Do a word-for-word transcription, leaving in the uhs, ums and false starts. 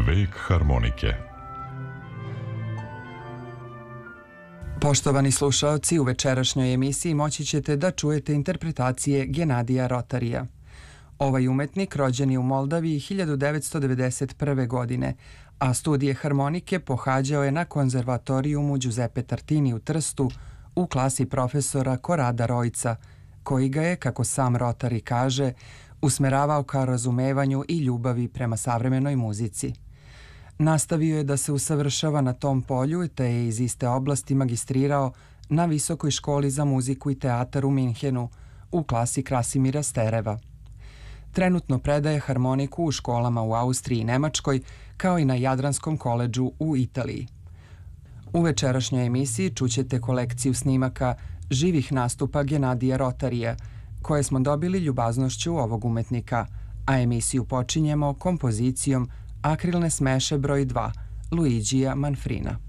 Vek harmonike. Poštovani slušaoci, u večerašnjoj emisiji moći ćete da čujete interpretacije Genadija Rotarija. Ovaj umetnik rođen je u Moldaviji hiljadu devetsto devedeset prve. godine, a studije harmonike pohađao je na konzervatorijumu Giuseppe Tartini u Trstu u klasi profesora Korada Rojca, koji ga je, kako sam Rotari kaže, usmeravao ka razumevanju i ljubavi prema savremenoj muzici. Nastavio je da se usavršava na tom polju te je iz iste oblasti magistrirao na Visokoj školi za muziku i teatar u Minhenu u klasi Krasimira Stereva. Trenutno predaje harmoniku u školama u Austriji i Nemačkoj, kao i na Jadranskom koledžu u Italiji. U večerašnjoj emisiji čućete kolekciju snimaka živih nastupa Genadija Rotarija, koje smo dobili ljubaznošću ovog umetnika, a emisiju počinjemo kompozicijom Akrilne smeše broj dva Luigija Manfrina.